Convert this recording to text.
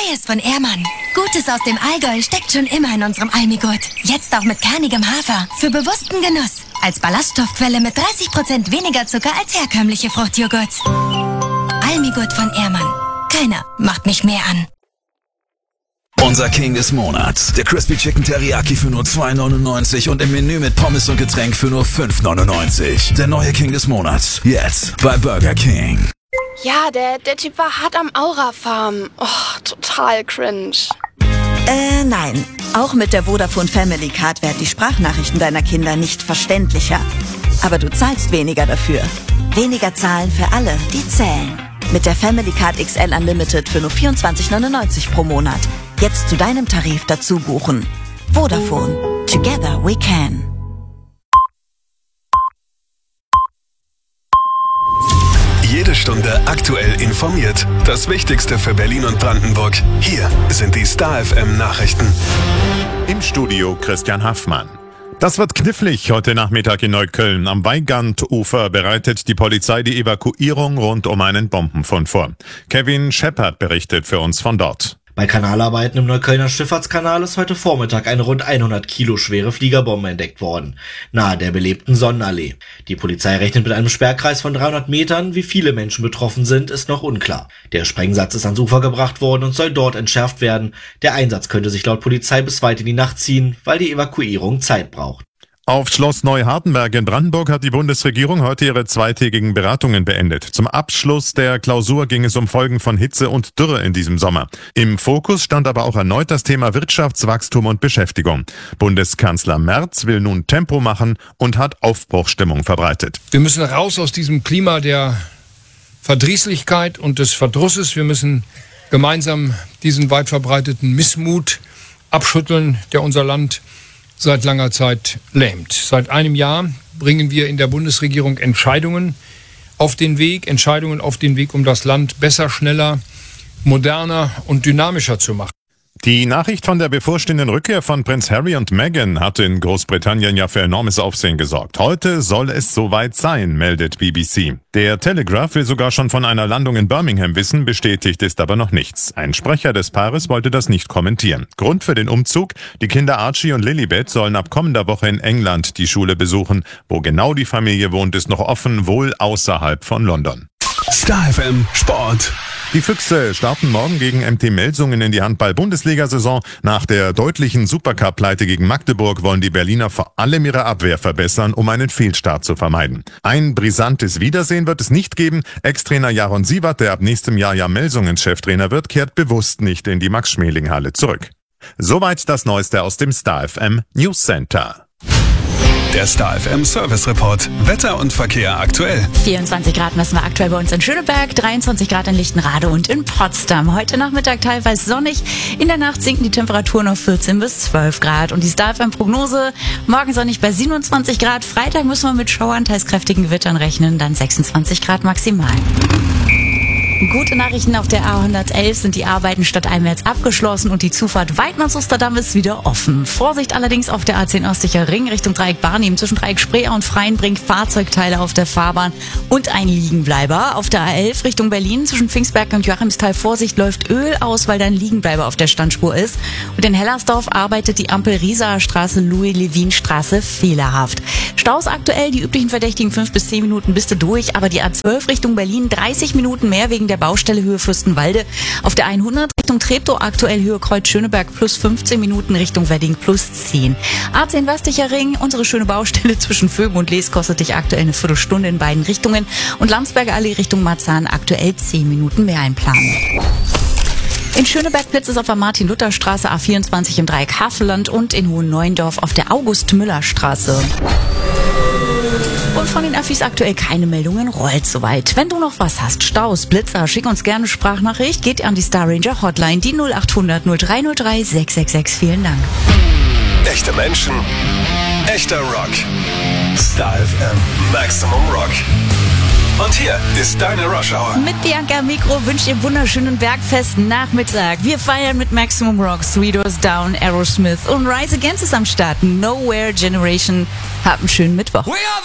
Neues von Ehrmann. Gutes aus dem Allgäu steckt schon immer in unserem Almigurt. Jetzt auch mit kernigem Hafer. Für bewussten Genuss. Als Ballaststoffquelle mit 30% weniger Zucker als herkömmliche Fruchtjoghurts. Almigurt von Ehrmann. Keiner macht mich mehr an. Unser King des Monats. Der Crispy Chicken Teriyaki für nur $2,99 und im Menü mit Pommes und Getränk für nur $5,99. Der neue King des Monats. Jetzt bei Burger King. Ja, der Typ war hart am Aura-Farm. Oh, total cringe. Nein. Auch mit der Vodafone Family Card werden die Sprachnachrichten deiner Kinder nicht verständlicher. Aber du zahlst weniger dafür. Weniger zahlen für alle, die zählen. Mit der Family Card XL Unlimited für nur $24,99 pro Monat. Jetzt zu deinem Tarif dazu buchen. Vodafone. Together we can. Jede Stunde aktuell informiert. Das Wichtigste für Berlin und Brandenburg. Hier sind die Star FM Nachrichten. Im Studio Christian Haffmann. Das wird knifflig heute Nachmittag in Neukölln. Am Weigandt-Ufer bereitet die Polizei die Evakuierung rund um einen Bombenfund vor. Kevin Shepard berichtet für uns von dort. Bei Kanalarbeiten im Neuköllner Schifffahrtskanal ist heute Vormittag eine rund 100 Kilo schwere Fliegerbombe entdeckt worden, nahe der belebten Sonnenallee. Die Polizei rechnet mit einem Sperrkreis von 300 Metern. Wie viele Menschen betroffen sind, ist noch unklar. Der Sprengsatz ist ans Ufer gebracht worden und soll dort entschärft werden. Der Einsatz könnte sich laut Polizei bis weit in die Nacht ziehen, weil die Evakuierung Zeit braucht. Auf Schloss Neuhardenberg in Brandenburg hat die Bundesregierung heute ihre zweitägigen Beratungen beendet. Zum Abschluss der Klausur ging es um Folgen von Hitze und Dürre in diesem Sommer. Im Fokus stand aber auch erneut das Thema Wirtschaftswachstum und Beschäftigung. Bundeskanzler Merz will nun Tempo machen und hat Aufbruchsstimmung verbreitet. Wir müssen raus aus diesem Klima der Verdrießlichkeit und des Verdrusses. Wir müssen gemeinsam diesen weit verbreiteten Missmut abschütteln, der unser Land seit langer Zeit lähmt. Seit einem Jahr bringen wir in der Bundesregierung Entscheidungen auf den Weg, um das Land besser, schneller, moderner und dynamischer zu machen. Die Nachricht von der bevorstehenden Rückkehr von Prinz Harry und Meghan hat in Großbritannien ja für enormes Aufsehen gesorgt. Heute soll es soweit sein, meldet BBC. Der Telegraph will sogar schon von einer Landung in Birmingham wissen, bestätigt ist aber noch nichts. Ein Sprecher des Paares wollte das nicht kommentieren. Grund für den Umzug: die Kinder Archie und Lilibet sollen ab kommender Woche in England die Schule besuchen. Wo genau die Familie wohnt, ist noch offen, wohl außerhalb von London. Star FM Sport. Die Füchse starten morgen gegen MT Melsungen in die Handball-Bundesliga-Saison. Nach der deutlichen Supercup-Pleite gegen Magdeburg wollen die Berliner vor allem ihre Abwehr verbessern, um einen Fehlstart zu vermeiden. Ein brisantes Wiedersehen wird es nicht geben. Ex-Trainer Jaron Siewert, der ab nächstem Jahr ja Melsungens Cheftrainer wird, kehrt bewusst nicht in die Max-Schmeling-Halle zurück. Soweit das Neueste aus dem Star FM News Center. Der Star FM Service Report. Wetter und Verkehr aktuell. 24 Grad messen wir aktuell bei uns in Schöneberg, 23 Grad in Lichtenrade und in Potsdam. Heute Nachmittag teilweise sonnig. In der Nacht sinken die Temperaturen auf 14 bis 12 Grad. Und die Star FM Prognose: morgen sonnig bei 27 Grad. Freitag müssen wir mit Schauern, teils kräftigen Gewittern rechnen, dann 26 Grad maximal. Gute Nachrichten: auf der A111 sind die Arbeiten statt Einwärts abgeschlossen und die Zufahrt Weidmanns-Osterdamm ist wieder offen. Vorsicht allerdings auf der A10 östlicher Ring Richtung Dreieck Barnim. Zwischen Dreieck Spreeau und Freienbrink Fahrzeugteile auf der Fahrbahn und ein Liegenbleiber. Auf der A11 Richtung Berlin zwischen Pfingstberg und Joachimsthal Vorsicht, läuft Öl aus, weil da ein Liegenbleiber auf der Standspur ist. Und in Hellersdorf arbeitet die Ampel Riesaer Straße, Louis-Levin-Straße fehlerhaft. Staus aktuell, die üblichen Verdächtigen 5 bis 10 Minuten bist du durch, aber die A12 Richtung Berlin 30 Minuten mehr wegen der Baustelle Höhe Fürstenwalde. Auf der 100 Richtung Treptow aktuell Höhe Kreuz Schöneberg plus 15 Minuten, Richtung Wedding plus 10. A10 westlicher Ring, unsere schöne Baustelle zwischen Vöben und Lees kostet dich aktuell eine Viertelstunde in beiden Richtungen. Und Landsberger Allee Richtung Marzahn aktuell 10 Minuten mehr einplanen. In Schöneberg blitzt es auf der Martin-Luther-Straße, A24 im Dreieck Havelland und in Hohenneuendorf auf der August-Müller-Straße. Und von den Affis aktuell keine Meldungen, rollt soweit. Wenn du noch was hast, Staus, Blitzer, schick uns gerne Sprachnachricht, geht an die Star Ranger Hotline, die 0800 0303 666. Vielen Dank. Echte Menschen, echter Rock. Star FM Maximum Rock. Und hier ist deine Rush Hour. Mit Bianca am Mikro wünscht ihr wunderschönen bergfesten Nachmittag. Wir feiern mit Maximum Rock, Three Doors Down, Aerosmith und Rise Against ist am Start. Nowhere Generation. Habt einen schönen Mittwoch.